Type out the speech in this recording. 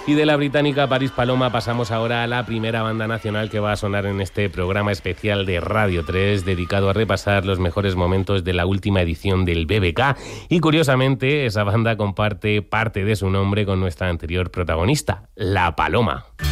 Y de la británica Paris Paloma pasamos ahora a la primera banda nacional que va a sonar en este programa especial de Radio 3 dedicado a repasar los mejores momentos de la última edición del BBK. Y curiosamente, esa banda comparte parte de su nombre con nuestra anterior protagonista, La Paloma.